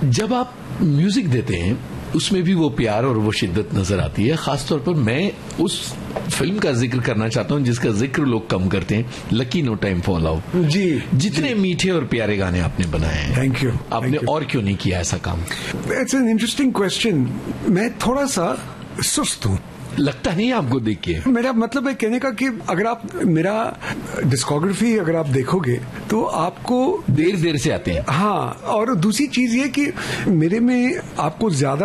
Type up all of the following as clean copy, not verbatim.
जब आप म्यूजिक देते हैं उसमें भी वो प्यार और वो शिद्दत नजर आती है। खासतौर पर मैं उस फिल्म का जिक्र करना चाहता हूं जिसका जिक्र लोग कम करते हैं, lucky no time for love. जी, जितने मीठे और प्यारे गाने आपने बनाए हैं, थैंक यू। आपने और क्यों नहीं किया ऐसा काम? It's an interesting question. मैं थोड़ा सा सुस्त हूं, लगता नहीं आपको देख के। मेरा मतलब है कहने का कि अगर आप मेरा डिस्कोग्राफी अगर आप देखोगे तो आपको देर से आते हैं। हाँ, और दूसरी चीज ये कि मेरे में आपको ज्यादा,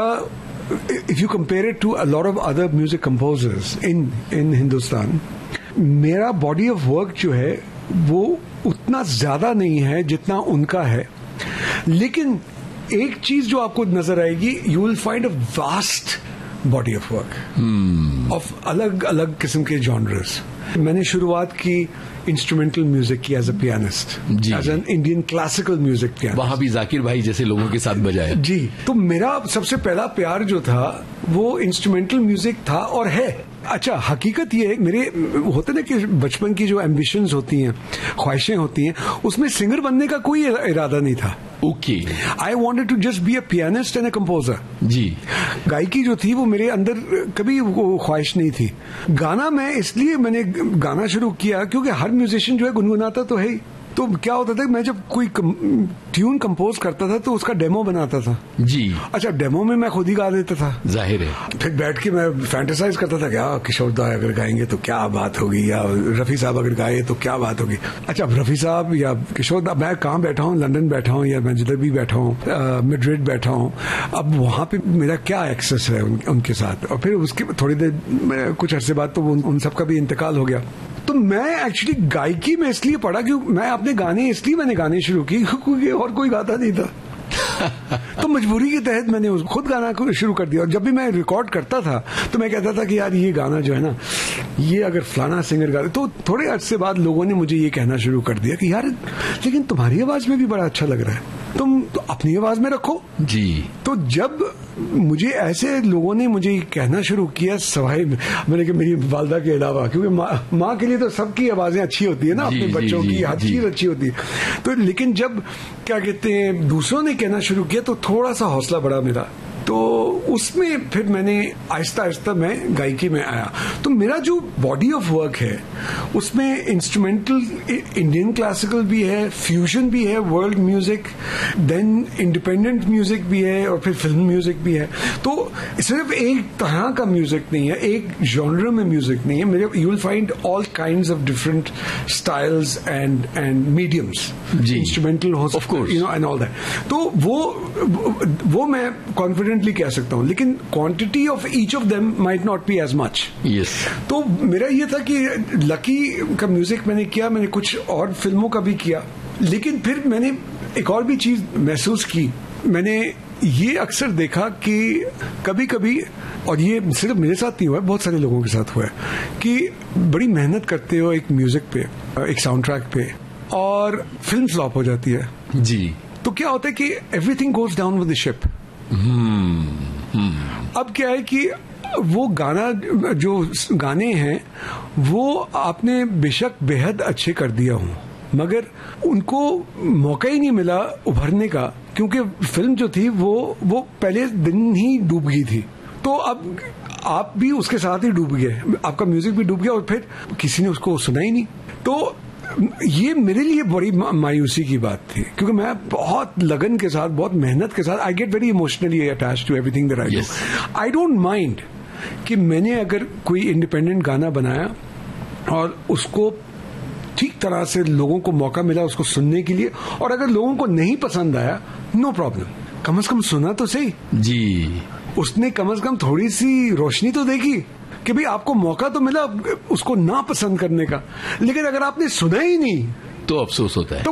if you compare it to a lot of other music composers इन हिंदुस्तान, मेरा बॉडी ऑफ वर्क जो है वो उतना ज्यादा नहीं है जितना उनका है। लेकिन एक चीज जो आपको नजर आएगी, you will find a vast body of work of अलग अलग किस्म के जॉनर्स। मैंने शुरुआत की इंस्ट्रूमेंटल म्यूजिक की as a pianist, as an Indian classical music pianist. वहां भी जाकिर भाई जैसे लोगों के साथ बजाया। जी, तो मेरा सबसे पहला प्यार जो था वो इंस्ट्रूमेंटल म्यूजिक था और है। अच्छा, हकीकत ये है, मेरे होते ना कि बचपन की जो एम्बिशंस होती हैं, ख्वाहिशें होती हैं, उसमें सिंगर बनने का कोई इरादा नहीं था। Okay, I wanted to just be a pianist and a composer. जी, गायकी जो थी वो मेरे अंदर कभी वो ख्वाहिश नहीं थी। गाना मैं इसलिए मैंने गाना शुरू किया क्योंकि हर म्यूजिशियन जो है गुनगुनाता तो है ही। तो क्या होता था, मैं जब कोई ट्यून कंपोज करता था तो उसका डेमो बनाता था। जी, अच्छा, डेमो में मैं खुद ही गा देता था, जाहिर है। फिर बैठ के मैं फैंटेसाइज करता था, क्या किशोर दा अगर गाएंगे तो क्या बात होगी, या रफी साहब अगर गाए तो क्या बात होगी। अच्छा, रफी साहब या किशोर दा, मैं कहाँ बैठा हूँ, लंदन बैठा हूँ या मैं जिधर भी बैठा हूँ, मैड्रिड बैठा हूँ, अब वहां पे मेरा क्या एक्सेस है उनके साथ। और फिर उसके थोड़ी देर कुछ अरसे बाद तो उन सबका भी इंतकाल हो गया। तो मैं एक्चुअली गायकी में इसलिए पढ़ा क्योंकि मैं अपने गाने इसलिए मैंने गाने शुरू किए क्योंकि और कोई गाता नहीं था। तो मजबूरी के तहत मैंने खुद गाना शुरू कर दिया। और जब भी मैं रिकॉर्ड करता था तो मैं कहता था कि यार ये गाना जो है ना, ये अगर फलाना सिंगर गा, तो थोड़े अर्से बाद लोगों ने मुझे ये कहना शुरू कर दिया कि यार लेकिन तुम्हारी आवाज में भी बड़ा अच्छा लग रहा है, तुम तो अपनी आवाज में रखो। जी, तो जब मुझे ऐसे लोगों ने मुझे कहना शुरू किया, सवाई मैंने कि मेरी वालदा के अलावा, क्योंकि माँ के लिए तो सबकी आवाजें अच्छी होती है ना, अपने बच्चों की हर चीज अच्छी होती है। तो लेकिन जब क्या कहते हैं दूसरों ने कहना शुरू किया तो थोड़ा सा हौसला बढ़ा मेरा। तो उसमें फिर मैंने आहिस्ता आहिस्ता मैं गायकी में आया। तो मेरा जो बॉडी ऑफ वर्क है उसमें इंस्ट्रूमेंटल इंडियन क्लासिकल भी है, फ्यूजन भी है, world music, then independent music भी है और फिर फिल्म म्यूजिक भी है। तो सिर्फ एक तरह का म्यूजिक नहीं है, एक जॉनर में म्यूजिक नहीं है मेरे। You will find all kinds of different styles and mediums, instrumental हो सकता है, you know, and all that. तो वो मैं कॉन्फिडेंट कह सकता हूं, लेकिन quantity of each of them might not be as much. Yes. तो मेरा ये था कि लकी का म्यूजिक मैंने किया, मैंने कुछ और फिल्मों का भी किया, लेकिन फिर मैंने एक और भी चीज महसूस की। मैंने ये अक्सर देखा कि कभी कभी, और ये सिर्फ मेरे साथ नहीं हुआ है, बहुत सारे लोगों के साथ हुआ है, कि बड़ी मेहनत करते हो एक म्यूजिक पे, एक साउंड ट्रैक पे, और फिल्म फ्लॉप हो जाती है। जी। तो क्या होता है कि everything goes down with the ship. अब क्या है कि वो गाना, जो गाने हैं वो आपने बेशक बेहद अच्छे कर दिया हूं, मगर उनको मौका ही नहीं मिला उभरने का, क्योंकि फिल्म जो थी वो पहले दिन ही डूब गई थी। तो अब आप भी उसके साथ ही डूब गए, आपका म्यूजिक भी डूब गया और फिर किसी ने उसको सुना ही नहीं। तो ये मेरे लिए बड़ी मायूसी की बात थी, क्योंकि मैं बहुत लगन के साथ, बहुत मेहनत के साथ, I get very emotionally attached to everything that I do. I don't mind कि मैंने अगर कोई इंडिपेंडेंट गाना बनाया और उसको ठीक तरह से लोगों को मौका मिला उसको सुनने के लिए, और अगर लोगों को नहीं पसंद आया, नो प्रॉब्लम, कम से कम सुना तो सही। जी, उसने कम से कम थोड़ी सी रोशनी तो देखी कि भाई आपको मौका तो मिला उसको ना पसंद करने का, लेकिन अगर आपने सुना ही नहीं तो अफसोस होता है।